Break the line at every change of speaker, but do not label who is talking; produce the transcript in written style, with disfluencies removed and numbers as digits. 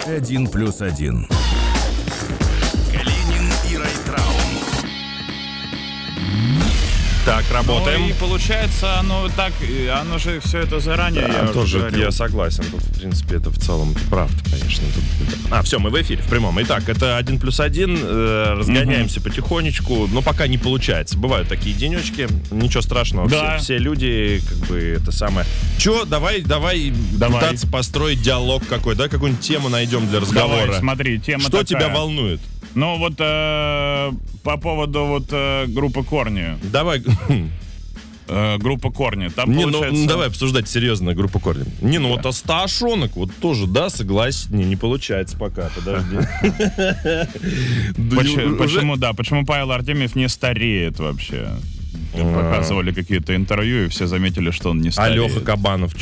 1+1.
Калинин и Райтрау.
Так, работаем.
Ну и получается, оно же все это заранее.
Да,
я уже
тоже
говорил.
я согласен. Тут, в принципе, это в целом правда, конечно. Все, мы в эфире, в прямом. Итак, это 1+1. Разгоняемся потихонечку, но пока не получается. Бывают такие денечки, ничего страшного.
Да.
Все люди, как бы, это самое. Че, давай пытаться построить диалог какой, да? Какую-нибудь тему найдем для разговора.
Давай, смотри, тема
Что
такая.
тебя волнует?
Ну вот по поводу группы Корни.
Давай.
Группа Корни. Там получается...
давай обсуждать серьезно группу Корни. Вот Асташонок, вот тоже, да, согласен. Не получается пока, подожди.
Почему Павел Артемьев не стареет вообще? Показывали какие-то интервью, и все заметили, что он не стареет.
Алёха Кабанов